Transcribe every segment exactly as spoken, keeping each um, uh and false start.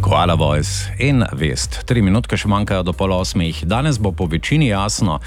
Koala Voice in vest. Tri minutke še manjkajo do pol osmih. Danes bo po večini jasno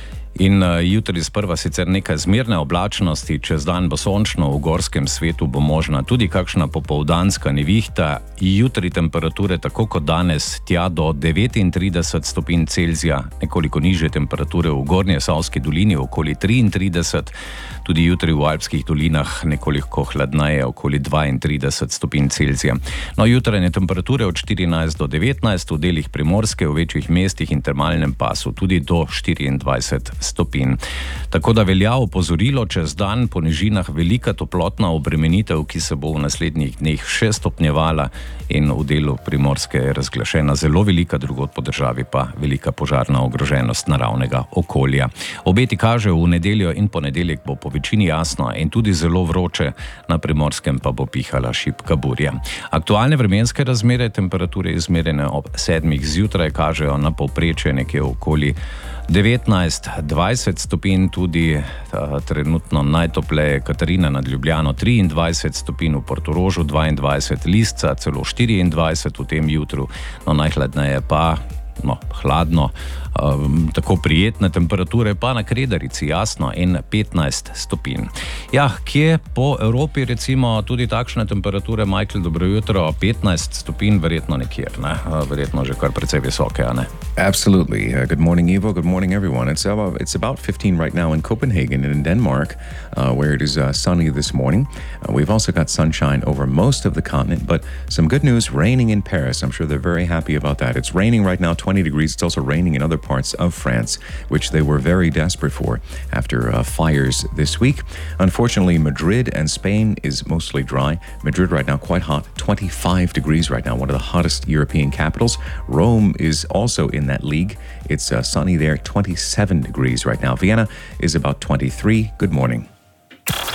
in jutri sprva sicer nekaj zmerne oblačnosti, čez dan bo sončno, v gorskem svetu bo možna tudi kakšna popoldanska nevihta. Jutri temperature tako kot danes tja do devetintrideset stopinj Celzija, nekoliko nižje temperature v Gornjesavski dolini, okoli triintrideset, tudi jutri v Alpskih dolinah nekoliko hladneje, okoli dvaintrideset stopinj Celzija. No, jutranje temperature od štirinajst do devetnajst, v delih Primorske, v večjih mestih in termalnem pasu tudi do štiriindvajset stopinj. Tako da velja opozorilo čez dan, po nižinah velika toplotna obremenitev, ki se bo v naslednjih dneh še stopnjevala in v delu Primorske je razglašena zelo velika, drugod po državi pa velika požarna ogroženost naravnega okolja. Obeti kažejo, v nedeljo in ponedeljek bo po večini jasno in tudi zelo vroče, na Primorskem pa bo pihala šibka burja. Aktualne vremenske razmere, temperature izmerjene ob sedmih zjutraj, kažejo na povprečje nekje okoli devetnajst dvajset stopinj, tudi uh, trenutno najtopleje Katarina nad Ljubljano, triindvajset stopinj, v Portorožu dvaindvajset, Lisca celo štiriindvajset v tem jutru, no najhladneje pa, no hladno, um, tako prijetne temperature pa na Kredarici, jasno, in petnajst stopinj. Ja, kje po Evropi recimo tudi takšne temperature, Michael, dobro jutro, petnajst stopinj, verjetno nekjer, ne? Verjetno že kar precej visoke, a ne? Absolutely. Uh, good morning, Ivo. Good morning, everyone. It's about, it's about fifteen right now in Copenhagen and in Denmark, uh, where it is uh, sunny this morning. Uh, we've also got sunshine over most of the continent, but some good news, raining in Paris. I'm sure they're very happy about that. It's raining right now, twenty degrees. It's also raining in other parts of France, which they were very desperate for after uh, fires this week. Unfortunately, Madrid and Spain is mostly dry. Madrid right now quite hot, twenty-five degrees right now, one of the hottest European capitals. Rome is also in that league. It's uh, sunny there, twenty-seven degrees right now. Vienna is about twenty-three. Good morning.